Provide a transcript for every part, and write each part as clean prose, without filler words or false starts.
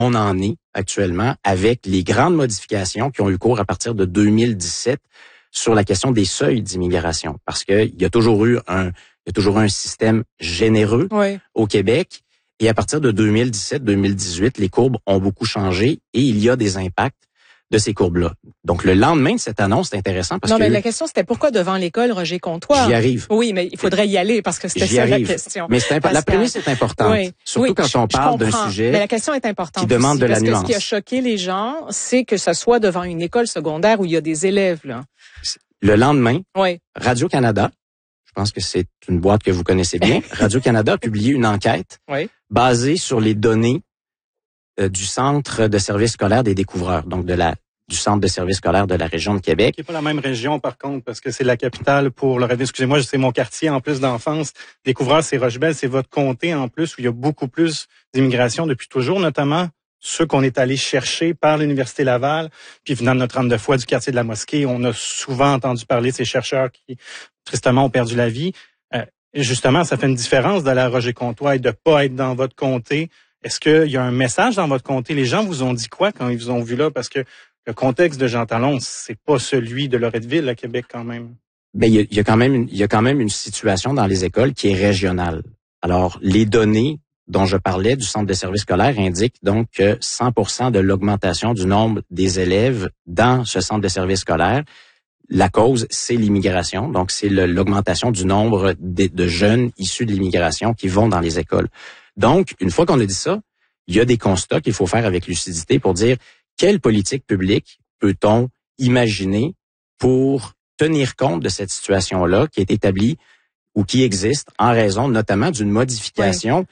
on en est actuellement avec les grandes modifications qui ont eu cours à partir de 2017 sur la question des seuils d'immigration. Parce que il y a toujours eu un système généreux au Québec. Et à partir de 2017-2018, les courbes ont beaucoup changé et il y a des impacts de ces courbes-là. Donc, le lendemain de cette annonce, c'est intéressant parce que... Non, mais la question, c'était pourquoi devant l'école Roger Comtois? J'y arrive. Oui, mais il faudrait y aller parce que c'était ça la question. Mais la prémisse est importante. Surtout quand on parle d'un sujet... Mais la question est importante qui demande de la nuance. Parce que ce qui a choqué les gens, c'est que ce soit devant une école secondaire où il y a des élèves, là. Le lendemain, Radio-Canada, je pense que c'est une boîte que vous connaissez bien, Radio-Canada a publié une enquête basée sur les données du Centre de services scolaires des découvreurs, donc du Centre de services scolaires de la région de Québec. Qui n'est pas la même région, par contre, parce que c'est la capitale pour le rêve. Excusez-moi, c'est mon quartier en plus d'enfance. Découvreurs, c'est Rochebelle, c'est votre comté en plus, où il y a beaucoup plus d'immigration depuis toujours, notamment ceux qu'on est allé chercher par l'Université Laval. Puis venant de notre âme de foi du quartier de la Mosquée, on a souvent entendu parler de ces chercheurs qui, tristement, ont perdu la vie. Justement, ça fait une différence d'aller à Roger-Comtois et de pas être dans votre comté. Est-ce qu'il y a un message dans votre comté? Les gens vous ont dit quoi quand ils vous ont vu là? Parce que le contexte de Jean Talon, c'est pas celui de Loretteville à Québec quand même. Ben, il y a quand même une situation dans les écoles qui est régionale. Alors, les données dont je parlais du centre de services scolaires indiquent donc que 100% de l'augmentation du nombre des élèves dans ce centre de services scolaires, la cause, c'est l'immigration. Donc, c'est l'augmentation du nombre de jeunes issus de l'immigration qui vont dans les écoles. Donc, une fois qu'on a dit ça, il y a des constats qu'il faut faire avec lucidité pour dire quelle politique publique peut-on imaginer pour tenir compte de cette situation-là qui est établie ou qui existe en raison notamment d'une modification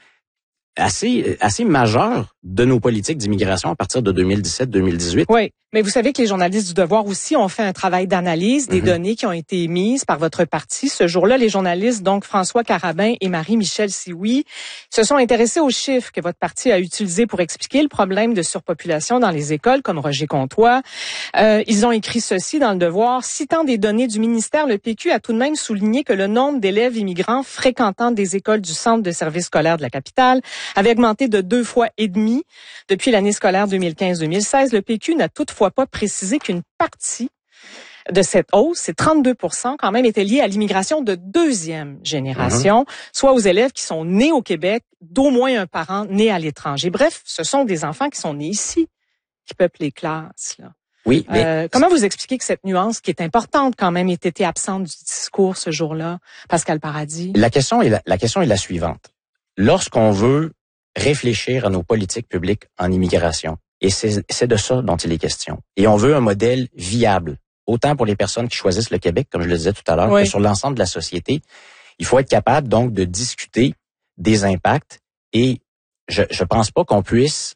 assez majeure de nos politiques d'immigration à partir de 2017-2018. Oui, mais vous savez que les journalistes du Devoir aussi ont fait un travail d'analyse des données qui ont été émises par votre parti. Ce jour-là, les journalistes, donc François Carabin et Marie-Michel Sioui, se sont intéressés aux chiffres que votre parti a utilisés pour expliquer le problème de surpopulation dans les écoles, comme Roger Comtois. Ils ont écrit ceci dans le Devoir. Citant des données du ministère, le PQ a tout de même souligné que le nombre d'élèves immigrants fréquentant des écoles du Centre de services scolaires de la capitale avait augmenté de 2,5 fois depuis l'année scolaire 2015-2016. Le PQ n'a toutefois pas précisé qu'une partie de cette hausse, c'est 32% quand même, était liée à l'immigration de deuxième génération, soit aux élèves qui sont nés au Québec, d'au moins un parent né à l'étranger. Bref, ce sont des enfants qui sont nés ici, qui peuplent les classes, là. Oui, mais comment vous expliquez que cette nuance qui est importante quand même ait été absente du discours ce jour-là, Pascal Paradis? La question est la suivante. Lorsqu'on veut réfléchir à nos politiques publiques en immigration, et c'est de ça dont il est question. Et on veut un modèle viable, autant pour les personnes qui choisissent le Québec, comme je le disais tout à l'heure, que sur l'ensemble de la société. Il faut être capable donc de discuter des impacts et je pense pas qu'on puisse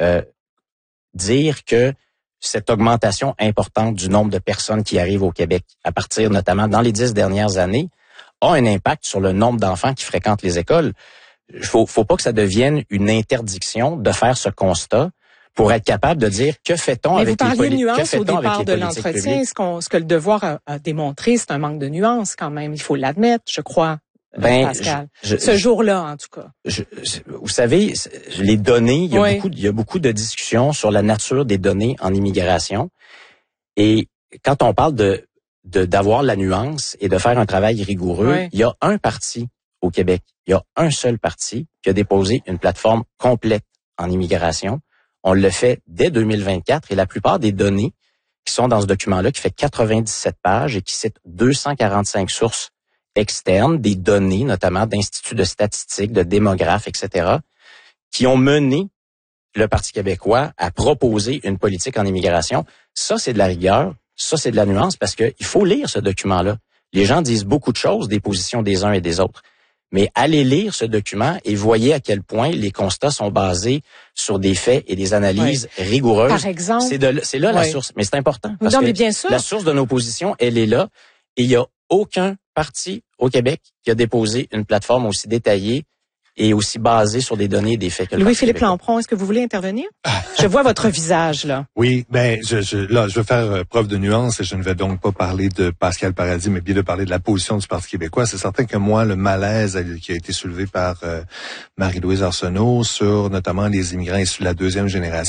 dire que cette augmentation importante du nombre de personnes qui arrivent au Québec, à partir notamment dans les 10 dernières années, a un impact sur le nombre d'enfants qui fréquentent les écoles. Faut pas que ça devienne une interdiction de faire ce constat pour être capable de dire que fait-on avec les politiques publiques. Mais vous parliez de nuance au départ de l'entretien. Ce que le Devoir a démontré, c'est un manque de nuance quand même. Il faut l'admettre, je crois, Pascal. Ce jour-là, en tout cas. Vous savez, les données, il y a beaucoup de discussions sur la nature des données en immigration. Et quand on parle d'avoir la nuance et de faire un travail rigoureux, il y a un parti au Québec. Il y a un seul parti qui a déposé une plateforme complète en immigration. On le fait dès 2024 et la plupart des données qui sont dans ce document-là, qui fait 97 pages et qui cite 245 sources externes, des données notamment d'instituts de statistiques, de démographes, etc., qui ont mené le Parti québécois à proposer une politique en immigration. Ça, c'est de la rigueur, ça, c'est de la nuance parce que il faut lire ce document-là. Les gens disent beaucoup de choses des positions des uns et des autres. Mais allez lire ce document et voyez à quel point les constats sont basés sur des faits et des analyses rigoureuses. Par exemple, c'est là la source. Mais c'est important parce mais que bien sûr. La source de nos positions, elle est là. Et il y a aucun parti au Québec qui a déposé une plateforme aussi détaillée et aussi basé sur des données et des faits que le Louis-Philippe Lampron, est-ce que vous voulez intervenir? Je vois votre visage, là. Oui, je vais faire preuve de nuance et je ne vais donc pas parler de Pascal Paradis, mais bien de parler de la position du Parti québécois. C'est certain que moi, le malaise qui a été soulevé par Marie-Louise Arsenault sur notamment les immigrants issus de la deuxième génération,